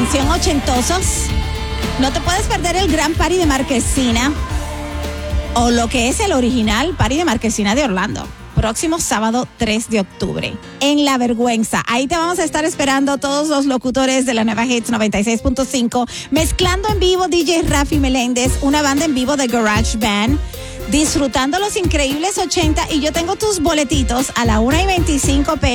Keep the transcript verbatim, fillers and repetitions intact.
Atención, ochentosos. No te puedes perder el Gran Party de Marquesina, o lo que es el original Party de Marquesina de Orlando. Próximo sábado tres de octubre, en La Vergüenza. Ahí te vamos a estar esperando todos los locutores de la nueva Hits noventa y seis punto cinco, mezclando en vivo D J Rafi Meléndez, una banda en vivo de Garage Band, disfrutando los increíbles ochenta, y yo tengo tus boletitos a la una y veinticinco p m